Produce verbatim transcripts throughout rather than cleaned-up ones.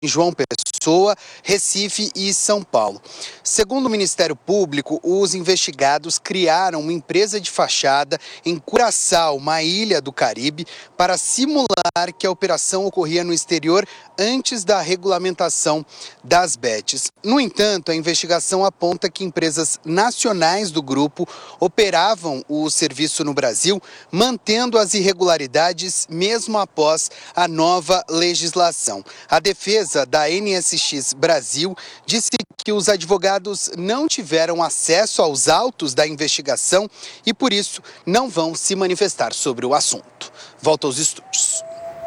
João Pessoa, Recife e São Paulo. Segundo o Ministério Público, os investigados criaram uma empresa de fachada em Curaçao, uma ilha do Caribe, para simular que a operação ocorria no exterior antes da regulamentação das bets. No entanto, a investigação aponta que empresas nacionais do grupo operavam o serviço no Brasil, mantendo as irregularidades mesmo após a nova legislação. A defesa da N S X Brasil disse que os advogados não tiveram acesso aos autos da investigação e, por isso, não vão se manifestar sobre o assunto. Volto aos estúdios.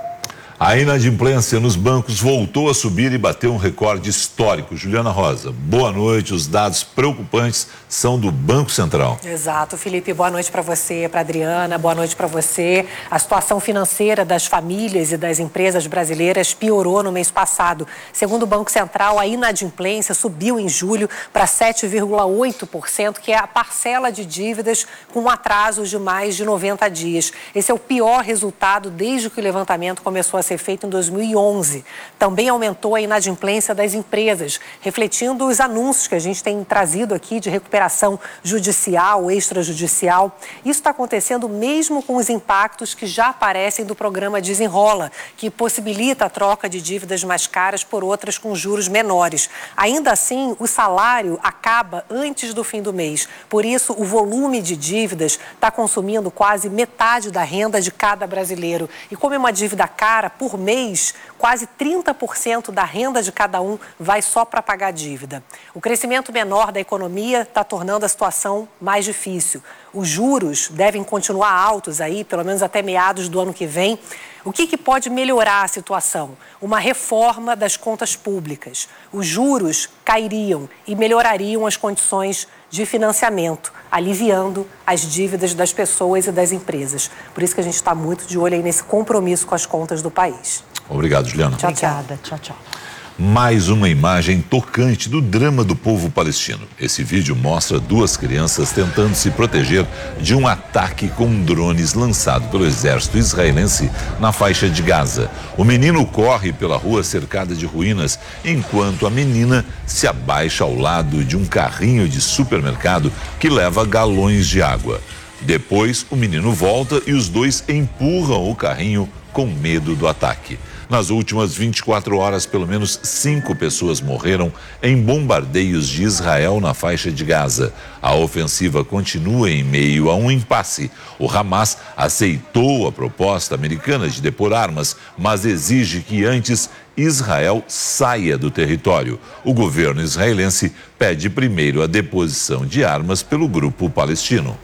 A inadimplência nos bancos voltou a subir e bateu um recorde histórico. Juliana Rosa, boa noite. Os dados preocupantes são do Banco Central. Exato, Felipe. Boa noite para você, para Adriana. Boa noite para você. A situação financeira das famílias e das empresas brasileiras piorou no mês passado. Segundo o Banco Central, a inadimplência subiu em julho para sete vírgula oito por cento, que é a parcela de dívidas com atrasos de mais de noventa dias. Esse é o pior resultado desde que o levantamento começou a ser feito em dois mil e onze. Também aumentou a inadimplência das empresas, refletindo os anúncios que a gente tem trazido aqui de recuperação judicial, extrajudicial. Isso está acontecendo mesmo com os impactos que já aparecem do programa Desenrola, que possibilita a troca de dívidas mais caras por outras com juros menores. Ainda assim, o salário acaba antes do fim do mês. Por isso, o volume de dívidas está consumindo quase metade da renda de cada brasileiro. E como é uma dívida cara, por mês, quase trinta por cento da renda de cada um vai só para pagar a dívida. O crescimento menor da economia está tornando a situação mais difícil. Os juros devem continuar altos aí, pelo menos até meados do ano que vem. O que, que pode melhorar a situação? Uma reforma das contas públicas. Os juros cairiam e melhorariam as condições de financiamento, aliviando as dívidas das pessoas e das empresas. Por isso que a gente está muito de olho aí nesse compromisso com as contas do país. Obrigado, Juliana. Tchau, Obrigada. Tchau, tchau. Mais uma imagem tocante do drama do povo palestino. Esse vídeo mostra duas crianças tentando se proteger de um ataque com drones lançado pelo exército israelense na faixa de Gaza. O menino corre pela rua cercada de ruínas, enquanto a menina se abaixa ao lado de um carrinho de supermercado que leva galões de água. Depois, o menino volta e os dois empurram o carrinho com medo do ataque. Nas últimas vinte e quatro horas, pelo menos cinco pessoas morreram em bombardeios de Israel na faixa de Gaza. A ofensiva continua em meio a um impasse. O Hamas aceitou a proposta americana de depor armas, mas exige que antes Israel saia do território. O governo israelense pede primeiro a deposição de armas pelo grupo palestino.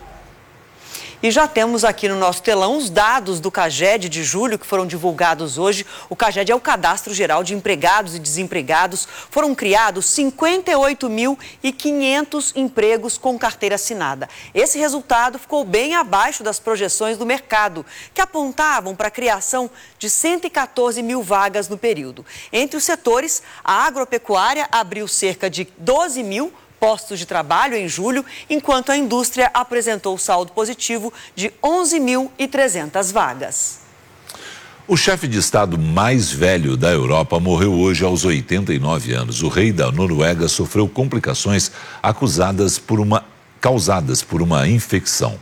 E já temos aqui no nosso telão os dados do CAGED de julho, que foram divulgados hoje. O CAGED é o Cadastro Geral de Empregados e Desempregados. Foram criados cinquenta e oito mil e quinhentos empregos com carteira assinada. Esse resultado ficou bem abaixo das projeções do mercado, que apontavam para a criação de cento e quatorze mil vagas no período. Entre os setores, a agropecuária abriu cerca de doze mil postos de trabalho em julho, enquanto a indústria apresentou saldo positivo de onze mil e trezentas vagas. O chefe de Estado mais velho da Europa morreu hoje aos oitenta e nove anos. O rei da Noruega sofreu complicações acusadas por uma, causadas por uma infecção.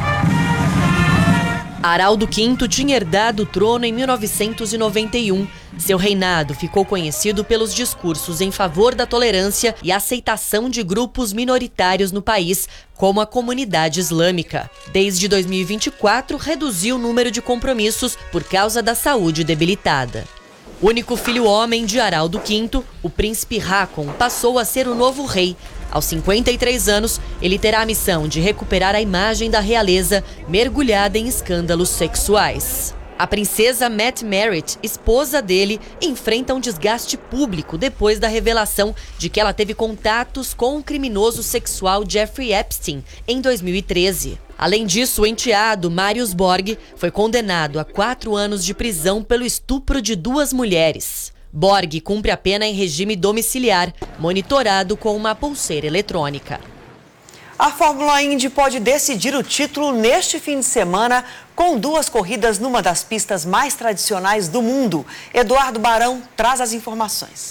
Haraldo quinto tinha herdado o trono em mil novecentos e noventa e um. Seu reinado ficou conhecido pelos discursos em favor da tolerância e aceitação de grupos minoritários no país, como a comunidade islâmica. Desde dois mil e vinte e quatro, reduziu o número de compromissos por causa da saúde debilitada. Único filho homem de Haraldo quinto, o príncipe Haakon passou a ser o novo rei. Aos cinquenta e três anos, ele terá a missão de recuperar a imagem da realeza mergulhada em escândalos sexuais. A princesa Matt Merritt, esposa dele, enfrenta um desgaste público depois da revelação de que ela teve contatos com o criminoso sexual Jeffrey Epstein em dois mil e treze. Além disso, o enteado Marius Borg foi condenado a quatro anos de prisão pelo estupro de duas mulheres. Borg cumpre a pena em regime domiciliar, monitorado com uma pulseira eletrônica. A Fórmula Indy pode decidir o título neste fim de semana com com duas corridas numa das pistas mais tradicionais do mundo. Eduardo Barão traz as informações.